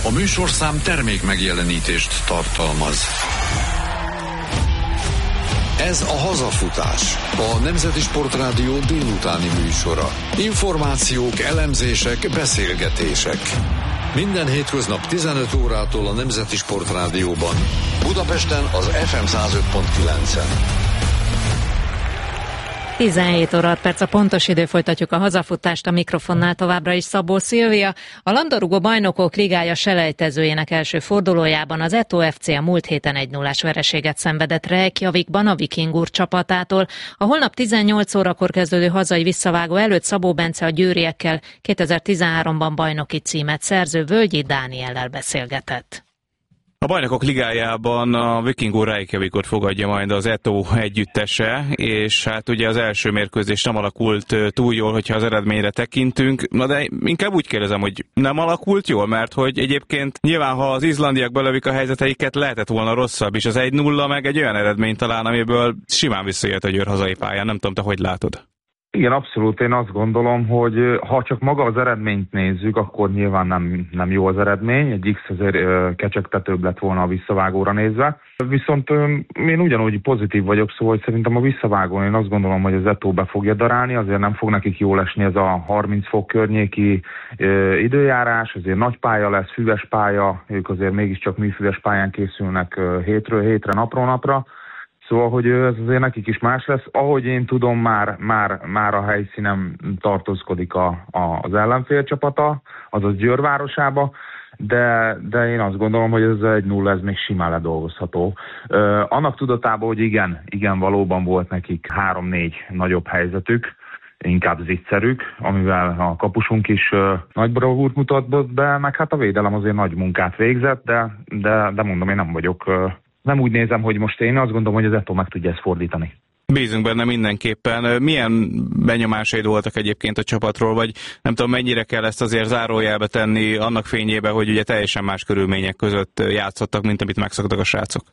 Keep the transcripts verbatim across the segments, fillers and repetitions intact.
A műsorszám termék megjelenítést tartalmaz. Ez a Hazafutás, a Nemzeti Sportrádió délutáni műsora. Információk, elemzések, beszélgetések. Minden hétköznap tizenöt órától a Nemzeti Sportrádióban. Budapesten az ef em száz öt pont kilencen. tizenhét óra perc a pontos idő, folytatjuk a hazafutást, a mikrofonnál továbbra is Szabó Szilvia. A labdarúgó bajnokok ligája selejtezőjének első fordulójában az Eto ef cé a múlt héten egy nullás vereséget szenvedett Reykjavikban a Viking Úr csapatától. A holnap tizennyolc órakor kezdődő hazai visszavágó előtt Szabó Bence a győriekkel kétezer-tizenháromban bajnoki címet szerző Völgyi Dániellel beszélgetett. A Bajnokok Ligájában a Viking Úr Reykjavikot fogadja majd az Eto együttese, és hát ugye az első mérkőzés nem alakult túl jól, hogyha az eredményre tekintünk. Na de inkább úgy kérdezem, hogy nem alakult jól, mert hogy egyébként nyilván, ha az izlandiak belövik a helyzeteiket, lehetett volna rosszabb, és az egy nulla meg egy olyan eredmény talán, amiből simán visszaélt a Győr hazai pályán. Nem tudom, te hogy látod? Igen, abszolút. Én azt gondolom, hogy ha csak maga az eredményt nézzük, akkor nyilván nem, nem jó az eredmény. Egy X azért kecsegtetőbb lett volna a visszavágóra nézve. Viszont én ugyanúgy pozitív vagyok, szóval hogy szerintem a visszavágón én azt gondolom, hogy az Eto be fogja darálni, azért nem fog nekik jól esni ez a harminc fok környéki időjárás, azért nagy pálya lesz, füves pálya, ők azért mégiscsak műfüves pályán készülnek hétről hétre, napról napra. Szóval, hogy ez azért nekik is más lesz. Ahogy én tudom, már, már, már a helyszínen tartózkodik a, a, az ellenfél csapata, azaz Győr városába, de, de én azt gondolom, hogy ez egy nulla, ez még simán ledolgozható. Ö, annak tudatában, hogy igen, igen, valóban volt nekik három-négy nagyobb helyzetük, inkább zicserük, amivel a kapusunk is ö, nagy bravúrt mutatott be, meg hát a védelem azért nagy munkát végzett, de, de, de mondom, én nem vagyok... Ö, Nem úgy nézem, hogy most én azt gondolom, hogy az Eto meg tudja ezt fordítani. Bízunk benne mindenképpen. Milyen benyomásaid voltak egyébként a csapatról, vagy nem tudom, mennyire kell ezt azért zárójelbe tenni annak fényébe, hogy ugye teljesen más körülmények között játszottak, mint amit megszoktak a srácok?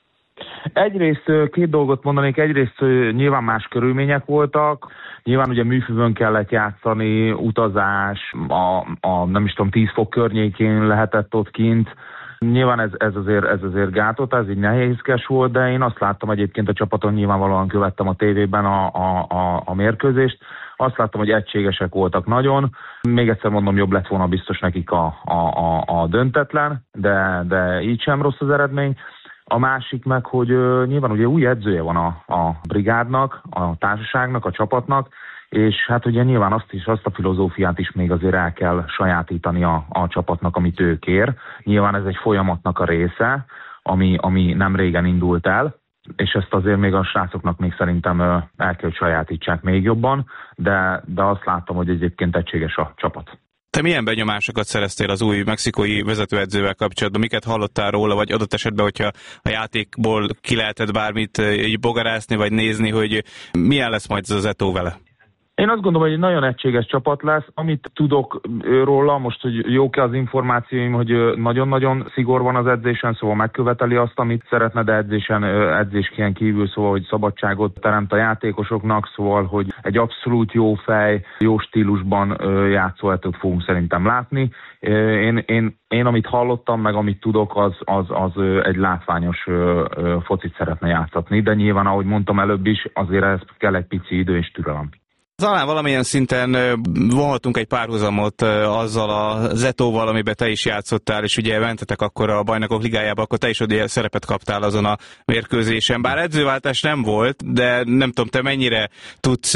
Egyrészt két dolgot mondanék, egyrészt nyilván más körülmények voltak, nyilván ugye műfűvön kellett játszani, utazás, a, a nem is tudom, tíz fok környékén lehetett ott kint. Nyilván ez, ez, azért, ez azért gátot, ez így nehézkes volt, de én azt láttam egyébként a csapaton, nyilvánvalóan követtem a tévében a, a, a, a mérkőzést, azt láttam, hogy egységesek voltak nagyon. Még egyszer mondom, jobb lett volna biztos nekik a, a, a, a döntetlen, de, de így sem rossz az eredmény. A másik meg, hogy uh, nyilván ugye új edzője van a, a brigádnak, a társaságnak, a csapatnak, és hát ugye nyilván azt is, azt a filozófiát is még azért el kell sajátítani a, a csapatnak, amit ő kér. Nyilván ez egy folyamatnak a része, ami, ami nem régen indult el, és ezt azért még a srácoknak még szerintem el kell, hogy sajátítsák még jobban, de, de azt láttam, hogy egyébként egységes a csapat. Te milyen benyomásokat szereztél az új mexikói vezetőedzővel kapcsolatban? Miket hallottál róla, vagy adott esetben, hogyha a játékból ki lehetett bármit így bogarászni, vagy nézni, hogy milyen lesz majd ez az Eto vele? Én azt gondolom, hogy egy nagyon egységes csapat lesz. Amit tudok róla, most, hogy jók-e az információim, hogy nagyon-nagyon szigor van az edzésen, szóval megköveteli azt, amit szeretne, de edzésen, edzésként kívül, szóval, hogy szabadságot teremt a játékosoknak, szóval, hogy egy abszolút jó fej, jó stílusban játszó Etót fogunk szerintem látni. Én, én, én amit hallottam, meg amit tudok, az, az, az egy látványos focit szeretne játszatni, de nyilván, ahogy mondtam előbb is, azért ez kell egy pici idő és türelem. Talán valamilyen szinten vonhatunk egy párhuzamot azzal az Etóval, amiben te is játszottál, és ugye mentetek akkor a Bajnokok Ligájába, akkor te is ugye szerepet kaptál azon a mérkőzésen. Bár edzőváltás nem volt, de nem tudom, te mennyire tudsz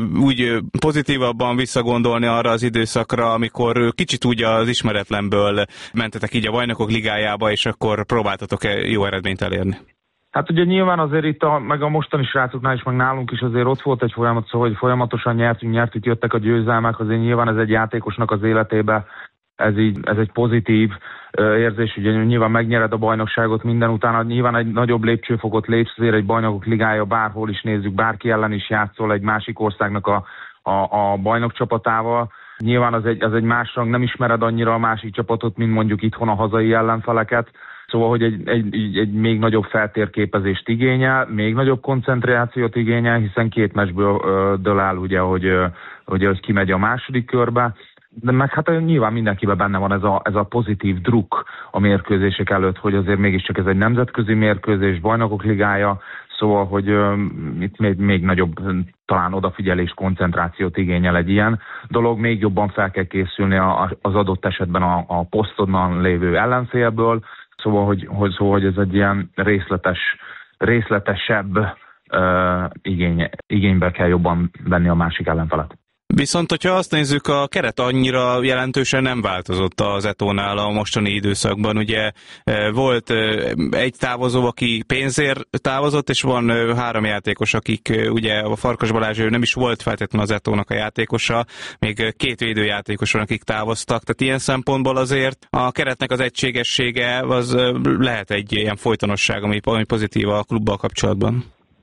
úgy pozitívabban visszagondolni arra az időszakra, amikor kicsit úgy az ismeretlenből mentetek így a Bajnokok Ligájába, és akkor próbáltatok jó eredményt elérni. Hát ugye nyilván azért itt, a, meg a mostani srácoknál is, meg nálunk is azért ott volt egy folyamat, szóval hogy folyamatosan nyertünk, nyertük, jöttek a győzelmek, azért nyilván ez egy játékosnak az életébe, ez, így, ez egy pozitív uh, érzés, ugye nyilván megnyered a bajnokságot minden utána, nyilván egy nagyobb lépcsőfokot lépsz, azért egy Bajnokok Ligája, bárhol is nézzük, bárki ellen is játszol egy másik országnak a, a, a bajnok csapatával. Nyilván az egy, az egy más rang, nem ismered annyira a másik csapatot, mint mondjuk itthon a hazai ellenfeleket. Szóval, hogy egy, egy, egy még nagyobb feltérképezést igényel, még nagyobb koncentrációt igényel, hiszen két meccsből ö, dől áll, ugye, hogy, ö, hogy, hogy kimegy a második körbe. De meg hát nyilván mindenkiben benne van ez a, ez a pozitív druk a mérkőzések előtt, hogy azért mégiscsak ez egy nemzetközi mérkőzés, Bajnokok Ligája, szóval, hogy uh, itt még, még nagyobb talán odafigyelés, koncentrációt igényel egy ilyen dolog, még jobban fel kell készülni a, a, az adott esetben a, a posztodban lévő ellenfélből, szóval, hogy, hogy, szóval, hogy ez egy ilyen részletes, részletesebb uh, igény, igénybe kell jobban venni a másik ellenfelet. Viszont, hogyha azt nézzük, a keret annyira jelentősen nem változott az Etónál a mostani időszakban. Ugye volt egy távozó, aki pénzért távozott, és van három játékos, akik ugye a Farkas Balázs nem is volt feltétlenül az Etónak a játékosa, még két védőjátékos van, akik távoztak. Tehát ilyen szempontból azért a keretnek az egységessége az lehet egy ilyen folytonosság, ami pozitív a klubbal kapcsolatban.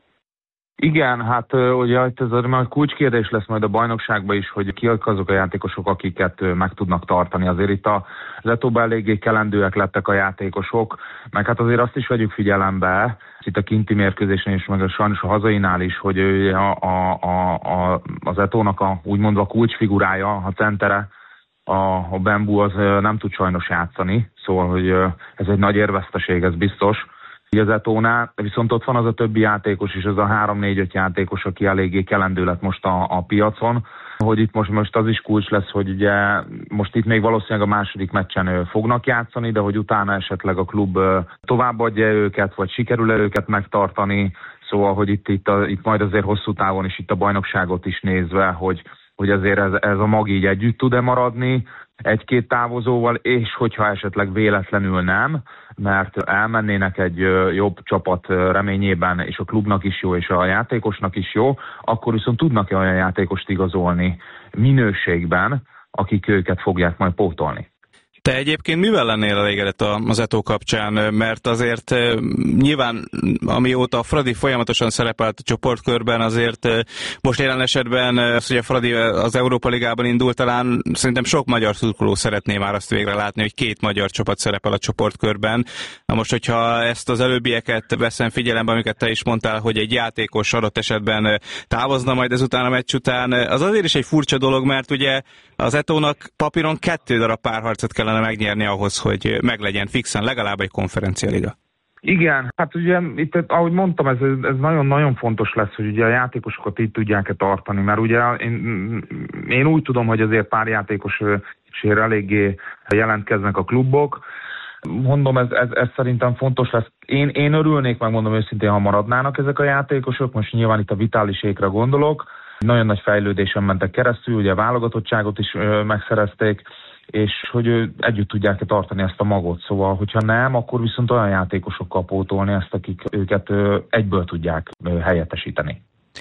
Igen, hát ugye ez a kulcskérdés lesz majd a bajnokságban is, hogy ki azok a játékosok, akiket meg tudnak tartani. Azért itt az Etóban eléggé kelendőek lettek a játékosok, meg hát azért azt is vegyük figyelembe, itt a kinti mérkőzésen is, meg a sajnos a hazainál is, hogy a, a, a, a, az Etónak a úgymond a kulcsfigurája, a centere, a, a Bembu az nem tud sajnos játszani, szóval hogy ez egy nagy érveszteség, ez biztos. Az Etónál, viszont ott van az a többi játékos is, az a három-négy-öt játékos, aki eléggé kelendő lett most a, a piacon, hogy itt most, most az is kulcs lesz, hogy ugye most itt még valószínűleg a második meccsen fognak játszani, de hogy utána esetleg a klub továbbadja őket, vagy sikerül őket megtartani, szóval, hogy itt, itt, a, itt majd azért hosszú távon is itt a bajnokságot is nézve, hogy, hogy azért ez, ez a mag így együtt tud-e maradni egy-két távozóval, és hogyha esetleg véletlenül nem, mert elmennének egy jobb csapat reményében, és a klubnak is jó, és a játékosnak is jó, akkor viszont tudnak-e olyan játékost igazolni minőségben, akik őket fogják majd pótolni. Te egyébként mivel lennél elégedett az Etó kapcsán? Mert azért nyilván, amióta Fradi folyamatosan szerepelt a csoportkörben, azért most jelen esetben, az, hogy a Fradi az Európa Ligában indult, talán szerintem sok magyar szurkoló szeretné már azt végre látni, hogy két magyar csapat szerepel a csoportkörben. Na most, hogyha ezt az előbbieket veszem figyelembe, amiket te is mondtál, hogy egy játékos adott esetben távozna majd ezután a meccs után, az azért is egy furcsa dolog, mert ugye az Etónak papíron kettő darab párharcot kellene megnyerni ahhoz, hogy meglegyen fixen legalább egy konferencialiga. Igen, hát ugye itt, ahogy mondtam, ez, ez nagyon-nagyon fontos lesz, hogy ugye a játékosokat így tudják-e tartani, mert ugye én, én úgy tudom, hogy azért pár játékos sér eléggé jelentkeznek a klubok. Mondom, ez, ez, ez szerintem fontos lesz. Én, én örülnék, megmondom őszintén, ha maradnának ezek a játékosok, most nyilván itt a Vitálisékre gondolok. Nagyon nagy fejlődésen mentek keresztül, ugye a válogatottságot is ö, megszerezték, és hogy együtt tudják tartani ezt a magot. Szóval, hogyha nem, akkor viszont olyan játékosokkal pótolni ezt, akik őket egyből tudják helyettesíteni.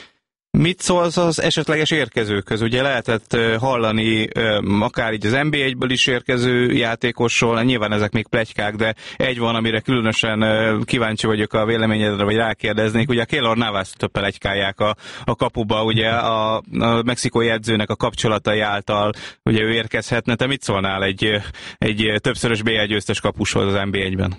Mit szólsz az esetleges érkezőkhöz? Ugye lehetett hallani akár így az en bé egyből is érkező játékosról, nyilván ezek még pletykák, de egy van, amire különösen kíváncsi vagyok a véleményedre, vagy rákérdeznék. Ugye a Keylor Navast pletykálják a, a kapuba, ugye a, a mexikói edzőnek a kapcsolatai által ugye ő érkezhetne. Te mit szólnál egy, egy többszörös bé egy győztes kapushoz az en bé egyben?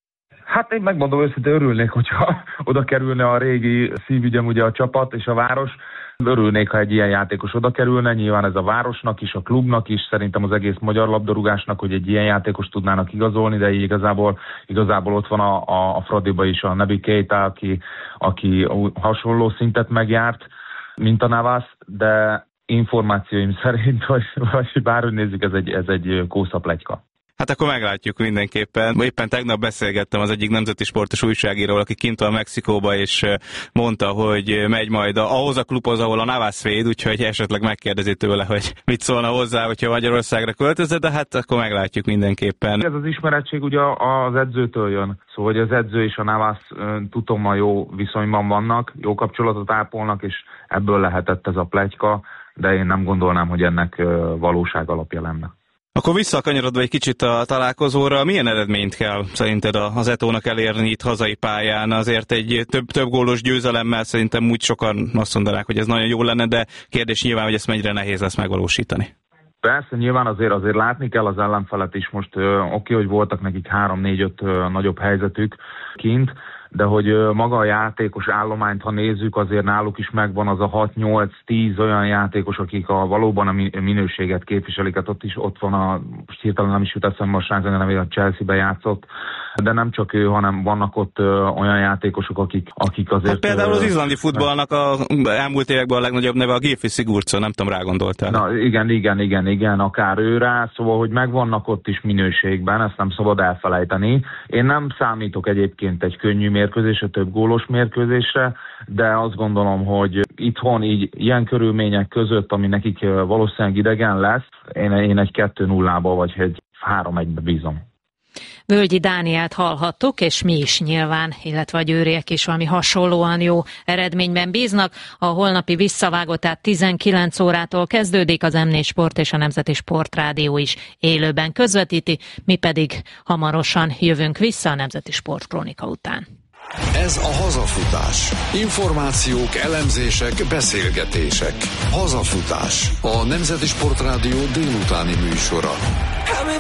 Hát én megmondom őszintén, örülnék, hogyha oda kerülne a régi szívügyem, ugye a csapat és a város. Örülnék, ha egy ilyen játékos oda kerülne, nyilván ez a városnak is, a klubnak is, szerintem az egész magyar labdarúgásnak, hogy egy ilyen játékos tudnának igazolni, de így igazából, igazából ott van a, a, a Fradiba is a Naby Keita, aki, aki hasonló szintet megjárt, mint a Navas, de információim szerint, vagy, vagy bárhogy nézzük, ez egy, ez egy kósza pletyka. Hát akkor meglátjuk mindenképpen. Éppen tegnap beszélgettem az egyik nemzeti sportos újságíróval, aki kint van Mexikóba, és mondta, hogy megy majd ahhoz a klubhoz, ahol a Navas véd, úgyhogy esetleg megkérdezi tőle, hogy mit szólna hozzá, hogyha Magyarországra költözne, de hát akkor meglátjuk mindenképpen. Ez az ismerettség ugye az edzőtől jön, szóval hogy az edző és a Navas tudtommal jó viszonyban vannak, jó kapcsolatot ápolnak, és ebből lehetett ez a pletyka, de én nem gondolnám, hogy ennek valóság alapja lenne. Akkor visszakanyarodva egy kicsit a találkozóra, milyen eredményt kell szerinted az Etónak elérni itt hazai pályán? Azért egy több, több gólos győzelemmel szerintem úgy sokan azt mondanák, hogy ez nagyon jó lenne, de kérdés nyilván, hogy ezt mennyire nehéz lesz megvalósítani. Persze, nyilván azért azért látni kell az ellenfelet is. Most oké, okay, hogy voltak nekik három-négy-öt nagyobb helyzetük kint, de hogy maga a játékos állományt, ha nézzük, azért náluk is megvan az a hat nyolc tíz olyan játékos, akik a valóban a minőséget képviselik. Hát ott is ott van a, most hirtelen nem is jut eszembe a srác, nem a Chelsea-be játszott, de nem csak ő, hanem vannak ott olyan játékosok, akik, akik azért... Hát például az izlandi futballnak a elmúlt években a legnagyobb neve a Gylfi Sigurdsson, nem tudom, rágondoltál. Na igen, igen, igen, igen, akár ő rá, szóval, hogy megvannak ott is minőségben, ezt nem szabad elfelejteni. Én nem számítok egyébként egy könnyű mérkőzésre, több gólos mérkőzésre, de azt gondolom, hogy itthon így ilyen körülmények között, ami nekik valószínűleg idegen lesz, én, én egy kettő nullába vagy egy három egybe bízom. Völgyi Dánielt hallhattuk, és mi is nyilván, illetve a győriek is valami hasonlóan jó eredményben bíznak. A holnapi visszavágó, tehát tizenkilenc órától kezdődik, az em négy Sport és a Nemzeti Sportrádió is élőben közvetíti, mi pedig hamarosan jövünk vissza a Nemzeti Sportkrónika után. Ez a Hazafutás. Információk, elemzések, beszélgetések. Hazafutás. A Nemzeti Sportrádió délutáni műsora.